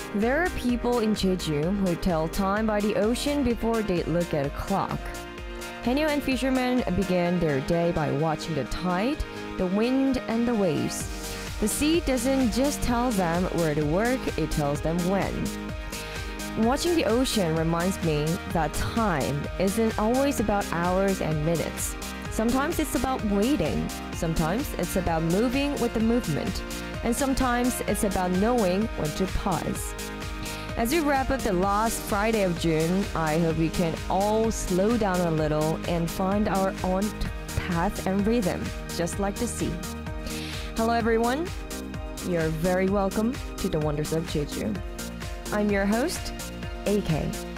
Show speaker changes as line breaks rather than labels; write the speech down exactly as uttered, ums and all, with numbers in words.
There are people in Jeju who tell time by the ocean before they look at a clock. Haenyeo and fishermen begin their day by watching the tide, the wind, and the waves. The sea doesn't just tell them where to work, it tells them when. Watching the ocean reminds me that time isn't always about hours and minutes. Sometimes it's about waiting, sometimes it's about moving with the movement, and sometimes it's about knowing when to pause. As we wrap up the last Friday of June, I hope we can all slow down a little and find our own path and rhythm, just like the sea. Hello everyone, you're very welcome to the Wonders of Jeju. I'm your host, A K.